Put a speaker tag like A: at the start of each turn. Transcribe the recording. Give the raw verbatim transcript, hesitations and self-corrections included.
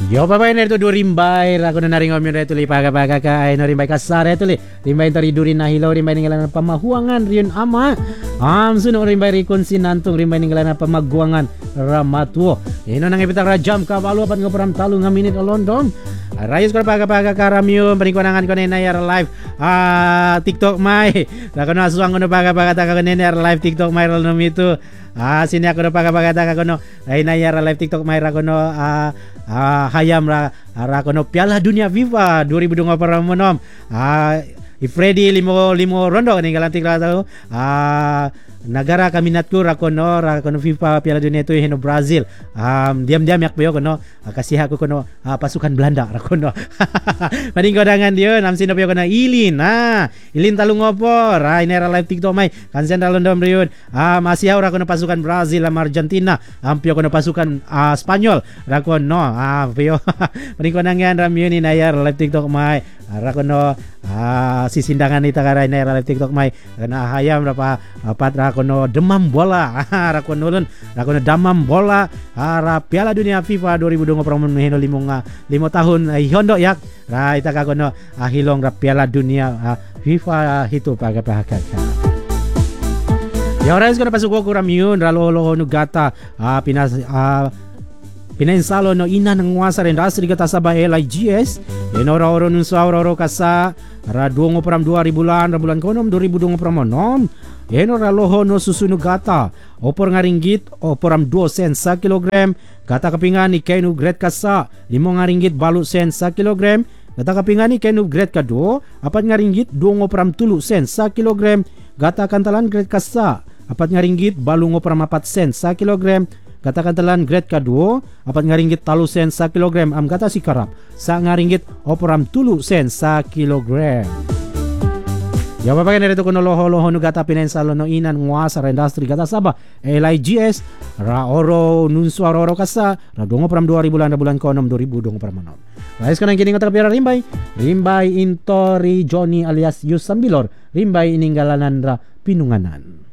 A: Yo babai na ito do rimbay ra kuno naring omyo na ito li paga-paga ka ay no rimbay kasar ito li rimbay tari durin na hilaw rimbay ningalan pamahuangan riyon ama am suno rimbay rikon sinantong rimbay ningalan pamaguangan ramatuo ino nang ipitang rajam ka balu apat ngoperam talu nga minit alondom rayos ko paga-paga ka ramyo paringkonangan ko na yar live ah TikTok mai ra kuno asuang kuno paga-paga ta ka na live TikTok mai ro itu ah sini aku no paga-paga ta ka kuno ay na yar live TikTok mai ra kuno ah Ah, hayam ra ra kono Piala Dunia FIFA dua ribu dua puluh enam. Ah, Ifredi limo limo rondo ni galantik ra tahu. Ah, negara kaminatku ra kono ra kono FIFA Piala Dunia itu heno Brazil. Um, diam-diam yak peo kono kasih aku kono ah, pasukan Belanda ra kono. Paning kodangan dia nam sino peo kono Ilin. Ah, Ilin talung opo ra ini ra live TikTok mai. Kansen dalon dom riun. Ah, masih ra kono pasukan Brazil sama Argentina. Am peo kono pasukan ah, Spanyol ra kono. Ah, peo. Paning kodangan ramyo ni nayar live TikTok mai. Ra kono ah, si sindangan ita kara ini ra live TikTok mai. Kana hayam ra pa apat ra kono demam bola. Ra kono lun ra kono damam bola. Ra Piala Dunia FIFA dua ribu dua puluh enam heno limo nga limo tahun ay hondo yak. Ra ita ka kono ahilong ra Piala Dunia ah, FIFA hito paga-paga. Ya oras kono pasuk ko ramyun ra lolo nugata ah, pinas ah, Pinensalo no ina ng nguasa rin dasri kata sabah L I G S enora oro nun sa oro kasa ra duongo pram dua ribu bulan ra bulan konom dua ribu dua puluh enam enora loho no susunog gata opor nga ringgit oporam dua sen sa kilogram kata kapingan ni kainu gret kasa limo nga ringgit balut sen sa kilogram kata kapingan ni kainu gret kado apat nga ringgit duongo pram tulu sen sa kilogram kata kantalan gret kasa apat nga ringgit balungo pram apat sen sa kilogram katakan telan grade kedua apat ngaringgit talu sen sa kilogram am kata si karap sa ngaringgit oporam tulu sen sa kilogram. Ya bapak kan itu kono loho loho nu gata pinensalo no inan nguasa industri kata sabah L I G S ra oro nunsu oro oro kasa ra dongo pram dua ribu bulan bulan konom dua ribu dongo pram manom. Lais kanang kini ngata pira rimbay rimbay intori Johnny alias Yus Sambilor rimbay iningalanan ra pinunganan.